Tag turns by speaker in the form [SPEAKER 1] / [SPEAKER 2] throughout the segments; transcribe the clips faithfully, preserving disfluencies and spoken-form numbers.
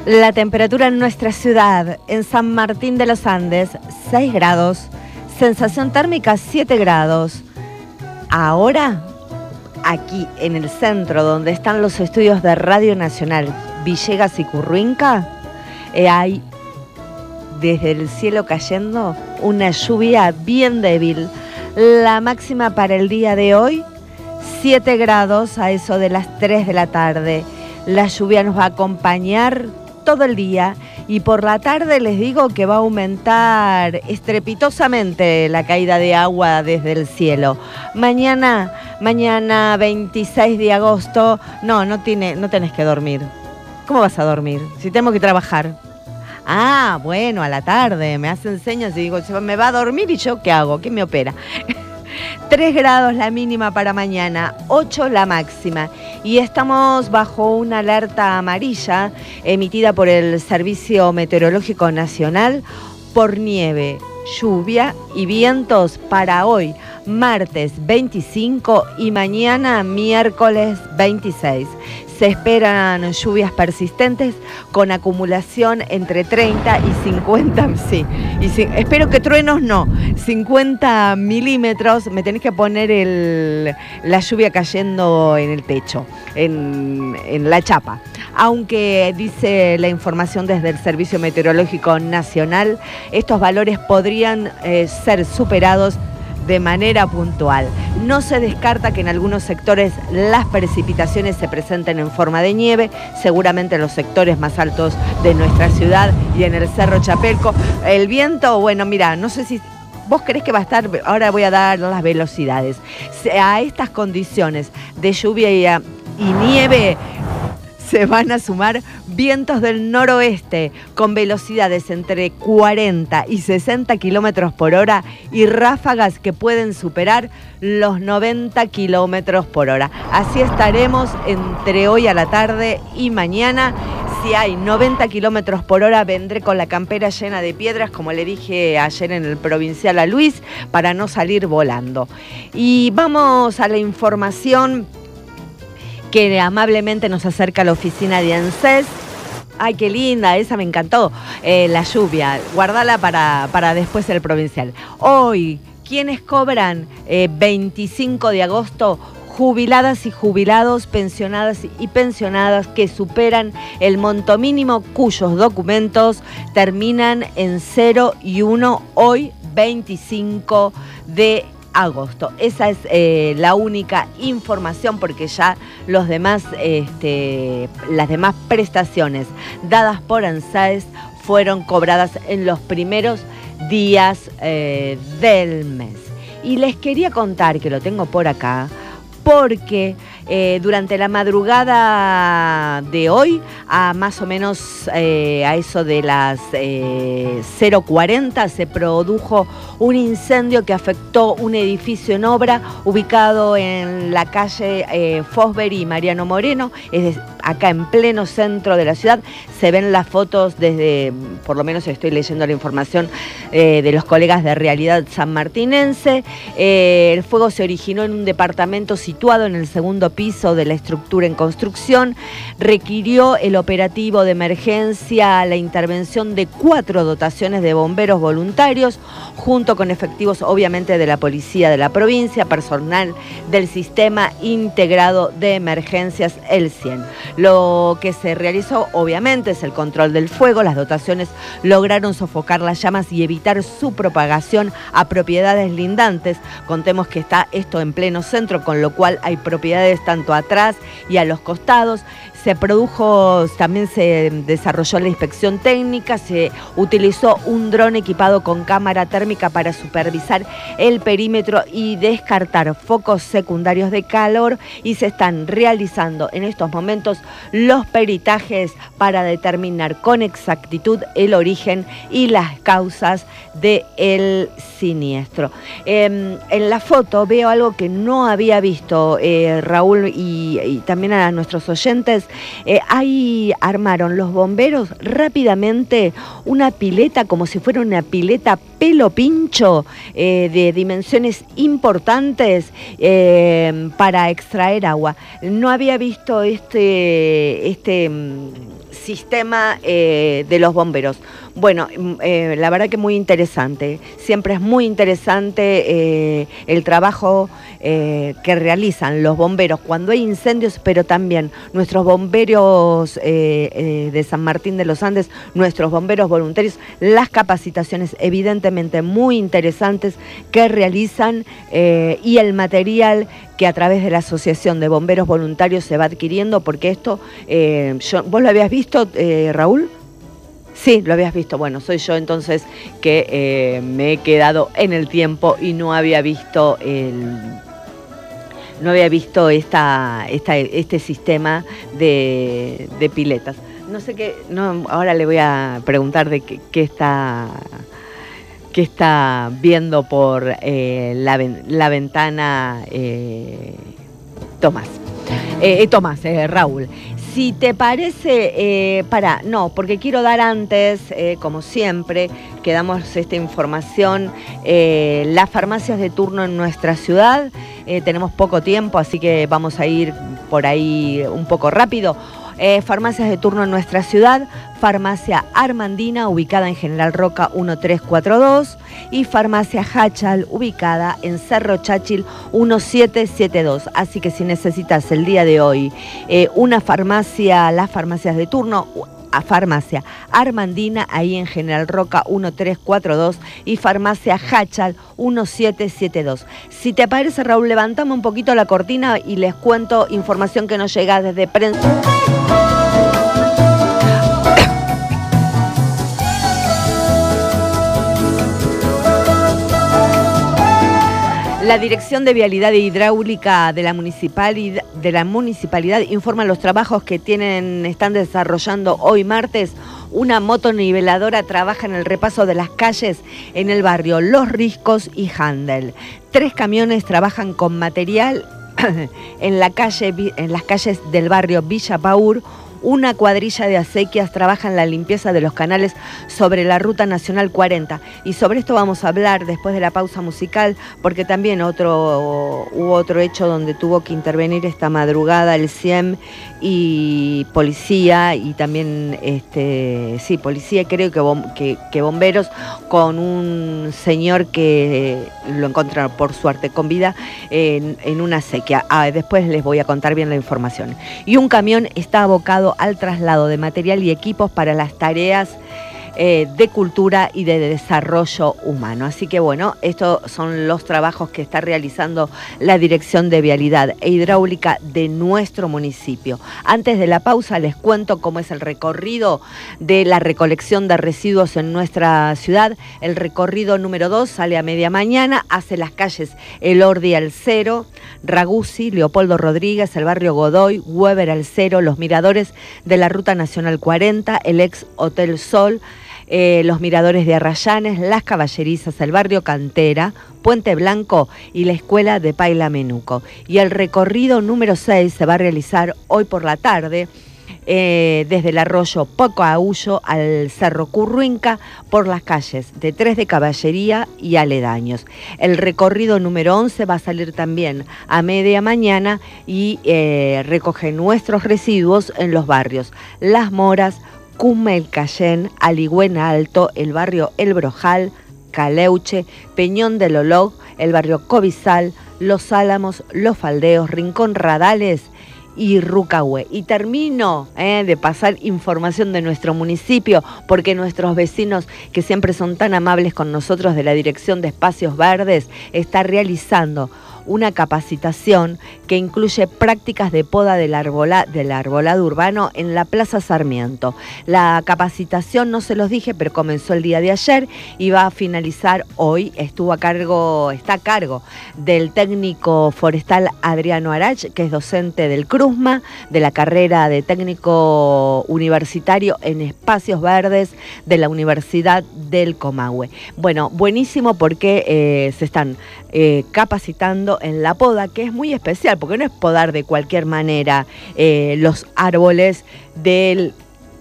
[SPEAKER 1] La temperatura en nuestra ciudad, en San Martín de los Andes, seis grados. Sensación térmica, siete grados. Ahora, aquí en el centro, donde están los estudios de Radio Nacional, Villegas y Curruinca, eh, hay desde el cielo cayendo una lluvia bien débil. La máxima para el día de hoy, siete grados a eso de las tres de la tarde. La lluvia nos va a acompañar todo el día y por la tarde les digo que va a aumentar estrepitosamente la caída de agua desde el cielo. Mañana, mañana veintiséis de agosto, no, no, tiene, no tenés que dormir. ¿Cómo vas a dormir? Si tengo que trabajar. Ah, bueno, a la tarde me hacen señas y digo, me va a dormir y yo, ¿qué hago? ¿Quién me opera? tres grados la mínima para mañana, ocho la máxima. Y estamos bajo una alerta amarilla emitida por el Servicio Meteorológico Nacional por nieve, lluvia y vientos para hoy, martes veinticinco y mañana miércoles veintiséis. Se esperan lluvias persistentes con acumulación entre treinta y cincuenta, sí, y si, espero que truenos no, cincuenta milímetros. Me tenés que poner el, la lluvia cayendo en el techo, en, en la chapa. Aunque dice la información desde el Servicio Meteorológico Nacional, estos valores podrían eh, ser superados de manera puntual. No se descarta que en algunos sectores las precipitaciones se presenten en forma de nieve, seguramente en los sectores más altos de nuestra ciudad y en el Cerro Chapelco. El viento, bueno, mira, no sé si vos creés que va a estar, ahora voy a dar las velocidades. A estas condiciones de lluvia y, a, y nieve se van a sumar vientos del noroeste con velocidades entre cuarenta y sesenta kilómetros por hora y ráfagas que pueden superar los noventa kilómetros por hora. Así estaremos entre hoy a la tarde y mañana. Si hay noventa kilómetros por hora, vendré con la campera llena de piedras, como le dije ayer en el Provincial a Luis, para no salir volando. Y vamos a la información que amablemente nos acerca a la oficina de ANSES. Ay, qué linda, esa me encantó. Eh, la lluvia, guardala para, para después el Provincial. Hoy, ¿quiénes cobran eh, veinticinco de agosto? Jubiladas y jubilados, pensionadas y pensionadas que superan el monto mínimo, cuyos documentos terminan en cero y uno hoy, veinticinco de agosto. Esa es eh, la única información, porque ya los demás, este, las demás prestaciones dadas por ANSES fueron cobradas en los primeros días eh, del mes. Y les quería contar, que lo tengo por acá, porque eh, durante la madrugada de hoy, a más o menos eh, a eso de las eh, cero cuarenta, se produjo un incendio que afectó un edificio en obra ubicado en la calle eh, Fosbury y Mariano Moreno, es decir, acá en pleno centro de la ciudad. Se ven las fotos desde, por lo menos estoy leyendo la información eh, de los colegas de Realidad Sanmartinense. Eh, el fuego se originó en un departamento situado en el segundo piso de la estructura en construcción. Requirió el operativo de emergencia, la intervención de cuatro dotaciones de bomberos voluntarios, junto con efectivos obviamente de la policía de la provincia, personal del Sistema Integrado de Emergencias, el cien. Lo que se realizó obviamente es el control del fuego. Las dotaciones lograron sofocar las llamas y evitar su propagación a propiedades lindantes. Contemos que está esto en pleno centro, con lo cual hay propiedades tanto atrás y a los costados. Se produjo, también se desarrolló la inspección técnica, se utilizó un dron equipado con cámara térmica para supervisar el perímetro y descartar focos secundarios de calor, y se están realizando en estos momentos los peritajes para determinar con exactitud el origen y las causas del siniestro. Eh, en la foto veo algo que no había visto, eh, Raúl, y, y también a nuestros oyentes. Eh, ahí armaron los bomberos rápidamente una pileta, como si fuera una pileta pelo pincho, eh, de dimensiones importantes, eh, para extraer agua. No había visto este, este sistema eh, de los bomberos. Bueno, eh, la verdad que muy interesante. Siempre es muy interesante eh, el trabajo eh, que realizan los bomberos cuando hay incendios, pero también nuestros bomberos eh, eh, de San Martín de los Andes, nuestros bomberos voluntarios, las capacitaciones evidentemente muy interesantes que realizan eh, y el material que a través de la Asociación de Bomberos Voluntarios se va adquiriendo, porque esto, eh, yo, ¿vos lo habías visto, eh, Raúl? Sí, lo habías visto. Bueno, soy yo entonces que eh, me he quedado en el tiempo y no había visto el, no había visto esta, esta, este sistema de, de piletas. No sé qué, no, ahora le voy a preguntar de qué, qué está, qué está viendo por eh, la, la ventana eh, Tomás. Eh, Tomás, eh, Raúl. Si te parece, eh, para, no, porque quiero dar antes, eh, como siempre, que damos esta información, eh, las farmacias de turno en nuestra ciudad. Eh, tenemos poco tiempo, así que vamos a ir por ahí un poco rápido. Eh, farmacias de turno en nuestra ciudad: Farmacia Armandina, ubicada en General Roca mil trescientos cuarenta y dos, y Farmacia Hachal, ubicada en Cerro Cháchil mil setecientos setenta y dos. Así que si necesitas el día de hoy eh, una farmacia, las farmacias de turno, a Farmacia Armandina, ahí en General Roca mil trescientos cuarenta y dos, y Farmacia Hachal mil setecientos setenta y dos. Si te parece, Raúl, levantamos un poquito la cortina y les cuento información que nos llega desde prensa. La Dirección de Vialidad e Hidráulica de la Municipalidad, de la Municipalidad informa los trabajos que tienen, están desarrollando hoy martes. Una motoniveladora trabaja en el repaso de las calles en el barrio Los Riscos y Handel. Tres camiones trabajan con material en, la calle, en las calles del barrio Villa Paur. Una cuadrilla de acequias trabaja en la limpieza de los canales sobre la Ruta Nacional cuarenta. Y sobre esto vamos a hablar después de la pausa musical, porque también otro, hubo otro hecho donde tuvo que intervenir esta madrugada el C I E M y policía, y también, este, sí, policía, creo que, bom, que, que bomberos, con un señor que lo encontraron por suerte con vida en, en una acequia. Ah, después les voy a contar bien la información. Y un camión está abocado al traslado de material y equipos para las tareas eh, de cultura y de desarrollo humano. Así que bueno, estos son los trabajos que está realizando la Dirección de Vialidad e Hidráulica de nuestro municipio. Antes de la pausa les cuento cómo es el recorrido de la recolección de residuos en nuestra ciudad. El recorrido número dos sale a media mañana, hace las calles Elordi al Cero, Raguzzi, Leopoldo Rodríguez, el barrio Godoy, Weber al Cero, los miradores de la Ruta Nacional cuarenta, el ex Hotel Sol, eh, los miradores de Arrayanes, las Caballerizas, el barrio Cantera, Puente Blanco y la Escuela de Paila Menuco. Y el recorrido número seis se va a realizar hoy por la tarde, Eh, desde el arroyo Poco Aullo al Cerro Curruinca, por las calles de Tres de Caballería y aledaños. El recorrido número once va a salir también a media mañana y eh, recoge nuestros residuos en los barrios Las Moras, Cumel Cayén, Aligüena Alto, el barrio El Brojal, Caleuche, Peñón del Olog, el barrio Cobizal, Los Álamos, Los Faldeos, Rincón Radales y Rucahué. Y termino eh, de pasar información de nuestro municipio, porque nuestros vecinos, que siempre son tan amables con nosotros de la Dirección de Espacios Verdes, está realizando una capacitación que incluye prácticas de poda del, arbola, del arbolado urbano en la Plaza Sarmiento. La capacitación, no se los dije, pero comenzó el día de ayer y va a finalizar hoy. Estuvo a cargo, está a cargo del técnico forestal Adriano Arach, que es docente del CRUSMA, de la carrera de técnico universitario en espacios verdes de la Universidad del Comahue. Bueno, buenísimo, porque eh, se están eh, capacitando en la poda, que es muy especial, porque no es podar de cualquier manera eh, los árboles del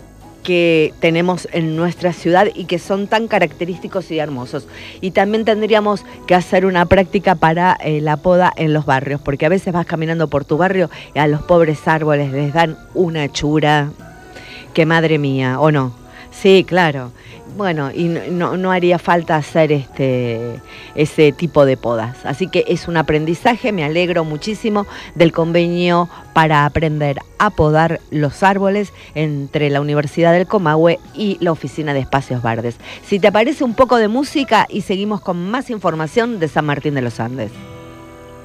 [SPEAKER 1] que tenemos en nuestra ciudad y que son tan característicos y hermosos. Y también tendríamos que hacer una práctica para eh, la poda en los barrios, porque a veces vas caminando por tu barrio y a los pobres árboles les dan una hechura que madre mía, ¿o no? Sí, claro. Bueno, y no, no haría falta hacer este, ese tipo de podas. Así que es un aprendizaje, me alegro muchísimo del convenio para aprender a podar los árboles entre la Universidad del Comahue y la Oficina de Espacios Verdes. Si te parece, un poco de música y seguimos con más información de San Martín de los Andes.